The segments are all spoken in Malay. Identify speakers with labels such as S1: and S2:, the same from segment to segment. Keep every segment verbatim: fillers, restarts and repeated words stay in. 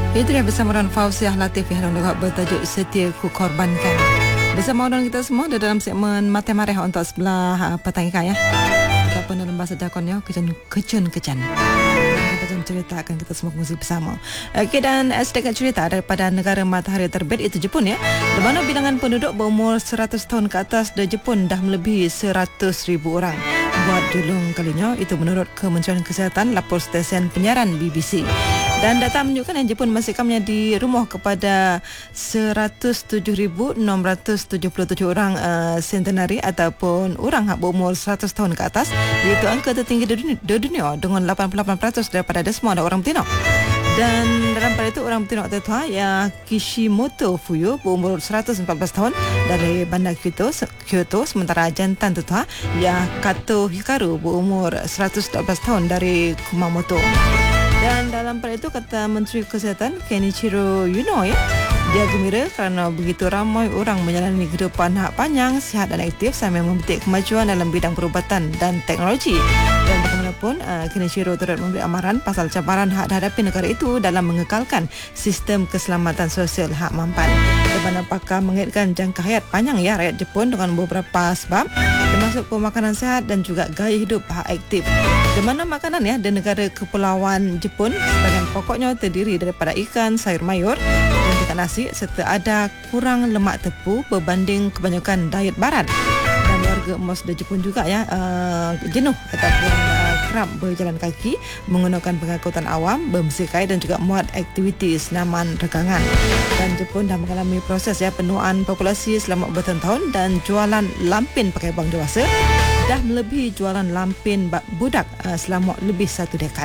S1: Itu dia bersama dengan Fauziah Latif yang juga bertajuk Setia Ku Korbankan. Bersama dengan kita semua dalam segmen Mata Mareh untuk sebelah uh, petang ikan ya. Ataupun dalam bahasa jakonnya kecun kecun kecan. Kita cerita akan kita semua kongsi bersama. Okey, dan uh, sedikit cerita daripada negara matahari terbit itu Jepun ya. Di mana bilangan penduduk berumur seratus tahun ke atas di Jepun dah melebihi seratus ribu orang. Buat julung kalinya itu menurut Kementerian Kesihatan lapor stesen penyiaran B B C. Dan data menunjukkan yang Jepun masih akan menjadi rumah kepada seratus tujuh ribu enam ratus tujuh puluh tujuh orang uh, centenary ataupun orang yang berumur seratus tahun ke atas, iaitu angka tertinggi di dunia, di dunia dengan lapan puluh lapan peratus daripada semua ada orang betina. Dan dalam pada itu orang betina tertua ya Kishimoto Fuyu berumur seratus empat belas tahun dari bandar Kyoto, Kyoto sementara jantan tertua ya Kato Hikaru berumur seratus dua belas tahun dari Kumamoto. Dan dalam pada itu kata Menteri Kesihatan Kenichiro Yuno ya, dia gembira kerana begitu ramai orang menjalani kehidupan hak panjang, sihat dan aktif sambil memetik kemajuan dalam bidang perubatan dan teknologi. Dan bagaimanapun uh, Kenichiro turut memberi amaran pasal cabaran hak dihadapi negara itu dalam mengekalkan sistem keselamatan sosial hak mampan. Di mana pakar mengaitkan jangka hayat panjang ya rakyat Jepun dengan beberapa sebab, termasuk pemakanan sihat dan juga gaya hidup hak aktif. Di mana makanan ya di negara kepulauan Jepun sebahagian pokoknya terdiri daripada ikan, sayur mayur dan juga nasi serta ada kurang lemak tepu berbanding kebanyakan diet barat. Dan warga emas di Jepun juga ya uh, jenuh ataupun uh, kerap berjalan kaki menggunakan pengangkutan awam, bermuzikai dan juga muat aktiviti senaman regangan. Dan Jepun dah mengalami proses ya penuaan populasi selama bertahun-tahun dan jualan lampin pakai wang dewasa dah melebihi jualan lampin budak uh, selama lebih satu dekad.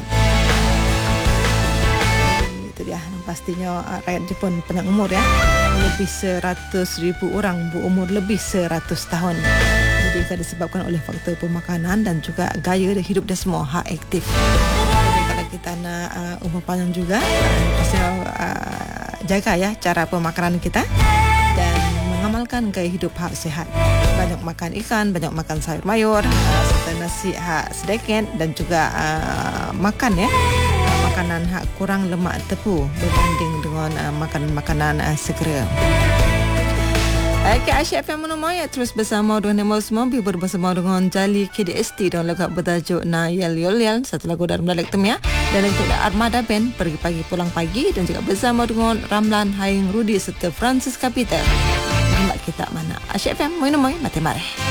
S1: Itu dia pastinya uh, rakyat Jepun panjang umur ya, lebih seratus ribu orang berumur lebih seratus tahun. Jadi itu disebabkan oleh faktor pemakanan dan juga gaya hidup dan semua hak aktif. Jadi kalau kita nak uh, umur panjang juga, uh, pasti uh, jaga ya cara pemakanan kita dan mengamalkan gaya hidup hak sihat. Banyak makan ikan, banyak makan sayur mayur, uh, serta nasi hak sedikit dan juga uh, makan ya uh, makanan hak kurang lemak tepu berbanding dengan uh, makanan-makanan uh, segera. Okay, Asyik F M Menomai terus bersama dengan Nemo Semampi bersama dengan Jali K D S T dan lagu bertajuk Na Yel Yol Yel, satu lagu dari Melayu Temia dan untuk Armada Band Pergi Pagi Pulang Pagi dan juga bersama dengan Ramlan Haing Rudi serta Francis Kapita. Kita mana Asyik F M Menomai Mata Mareh.